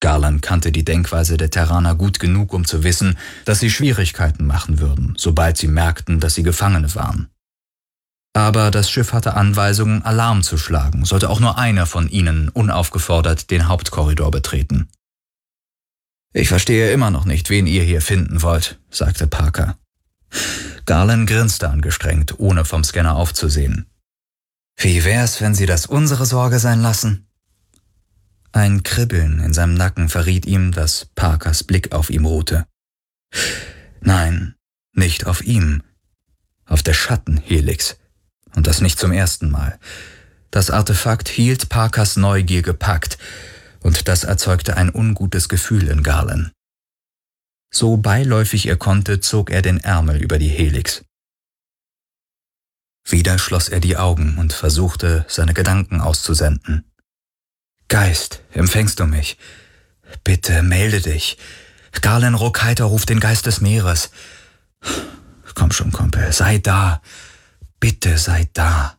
Garland kannte die Denkweise der Terraner gut genug, um zu wissen, dass sie Schwierigkeiten machen würden, sobald sie merkten, dass sie Gefangene waren. Aber das Schiff hatte Anweisungen, Alarm zu schlagen, sollte auch nur einer von ihnen unaufgefordert den Hauptkorridor betreten. »Ich verstehe immer noch nicht, wen ihr hier finden wollt«, sagte Parker. Garland grinste angestrengt, ohne vom Scanner aufzusehen. »Wie wär's, wenn Sie das unsere Sorge sein lassen?« Ein Kribbeln in seinem Nacken verriet ihm, dass Parkers Blick auf ihm ruhte. Nein, nicht auf ihm, auf der Schattenhelix. Und das nicht zum ersten Mal. Das Artefakt hielt Parkers Neugier gepackt, und das erzeugte ein ungutes Gefühl in Garland. So beiläufig er konnte, zog er den Ärmel über die Helix. Wieder schloss er die Augen und versuchte, seine Gedanken auszusenden. »Geist, empfängst du mich? Bitte melde dich. Garland Rokeiter ruft den Geist des Meeres. Komm schon, Kumpel, sei da. Bitte sei da.«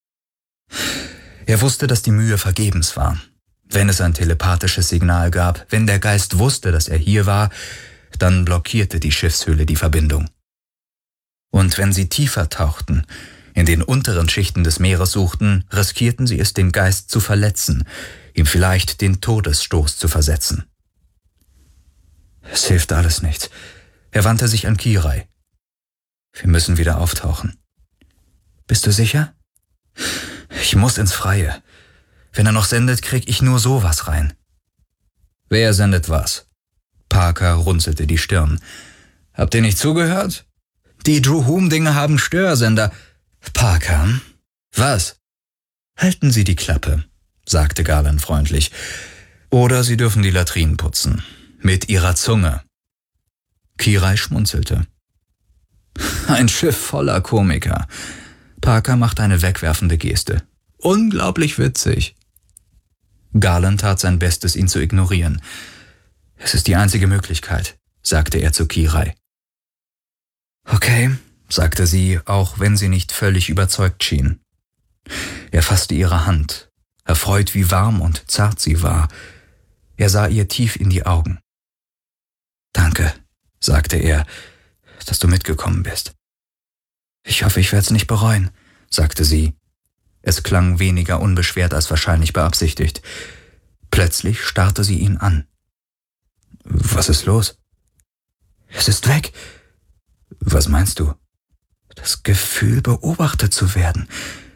Er wusste, dass die Mühe vergebens war. Wenn es ein telepathisches Signal gab, wenn der Geist wusste, dass er hier war, dann blockierte die Schiffshülle die Verbindung. Und wenn sie tiefer tauchten, in den unteren Schichten des Meeres suchten, riskierten sie es, den Geist zu verletzen, ihm vielleicht den Todesstoß zu versetzen. Es hilft alles nichts. Er wandte sich an Kirai. »Wir müssen wieder auftauchen.« »Bist du sicher?« »Ich muss ins Freie. Wenn er noch sendet, krieg ich nur sowas rein.« »Wer sendet was?« Parker runzelte die Stirn. »Habt ihr nicht zugehört? Die Druhum-Dinge haben Störsender.« »Parker, was?« »Halten Sie die Klappe«, sagte Garland freundlich. »Oder Sie dürfen die Latrinen putzen. Mit Ihrer Zunge.« Kirai schmunzelte. »Ein Schiff voller Komiker.« Parker machte eine wegwerfende Geste. »Unglaublich witzig.« Garland tat sein Bestes, ihn zu ignorieren. »Es ist die einzige Möglichkeit«, sagte er zu Kirai. »Okay«, sagte sie, auch wenn sie nicht völlig überzeugt schien. Er fasste ihre Hand, erfreut, wie warm und zart sie war. Er sah ihr tief in die Augen. »Danke«, sagte er, »dass du mitgekommen bist.« »Ich hoffe, ich werde es nicht bereuen«, sagte sie. Es klang weniger unbeschwert als wahrscheinlich beabsichtigt. Plötzlich starrte sie ihn an. »Was ist los?« »Es ist weg.« »Was meinst du?« »Das Gefühl, beobachtet zu werden.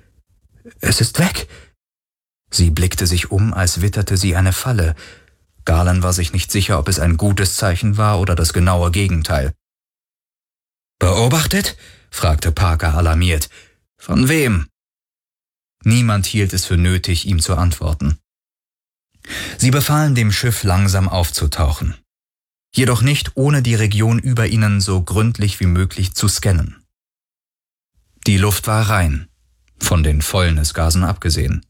Es ist weg.« Sie blickte sich um, als witterte sie eine Falle. Garland war sich nicht sicher, ob es ein gutes Zeichen war oder das genaue Gegenteil. »Beobachtet?« fragte Parker alarmiert. »Von wem?« Niemand hielt es für nötig, ihm zu antworten. Sie befahlen dem Schiff, langsam aufzutauchen. Jedoch nicht, ohne die Region über ihnen so gründlich wie möglich zu scannen. Die Luft war rein, von den Fäulnisgasen abgesehen.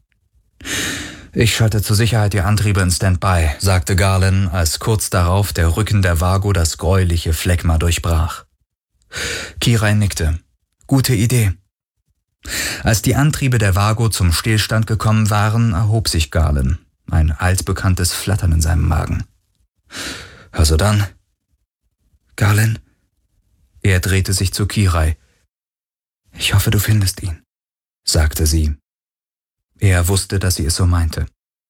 »Ich schalte zur Sicherheit die Antriebe in Standby«, sagte Garland, als kurz darauf der Rücken der Vago das gräuliche Phlegma durchbrach. Kirai nickte. »Gute Idee.« Als die Antriebe der Vago zum Stillstand gekommen waren, erhob sich Garland, ein altbekanntes Flattern in seinem Magen. »Also dann?« »Garland?« Er drehte sich zu Kirai. »Ich hoffe, du findest ihn«, sagte sie. Er wusste, dass sie es so meinte.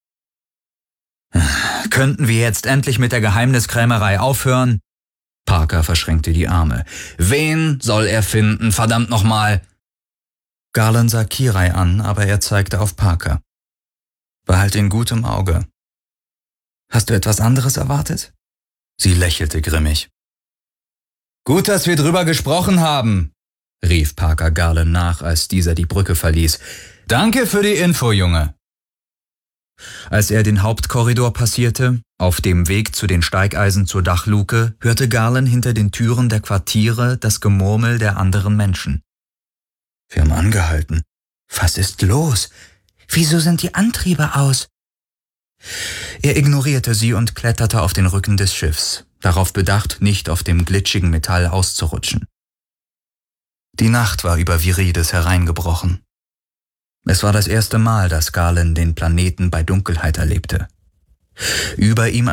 »Könnten wir jetzt endlich mit der Geheimniskrämerei aufhören?« Parker verschränkte die Arme. »Wen soll er finden, verdammt nochmal?« Garland sah Kirai an, aber er zeigte auf Parker. »Behalt ihn gut im Auge.« »Hast du etwas anderes erwartet?« Sie lächelte grimmig. »Gut, dass wir drüber gesprochen haben«, rief Parker Garland nach, als dieser die Brücke verließ. »Danke für die Info, Junge.« Als er den Hauptkorridor passierte, auf dem Weg zu den Steigeisen zur Dachluke, hörte Garland hinter den Türen der Quartiere das Gemurmel der anderen Menschen. »Wir haben angehalten. Was ist los? Wieso sind die Antriebe aus?« Er ignorierte sie und kletterte auf den Rücken des Schiffs, darauf bedacht, nicht auf dem glitschigen Metall auszurutschen. Die Nacht war über Viridis hereingebrochen. Es war das erste Mal, dass Garland den Planeten bei Dunkelheit erlebte. Über ihm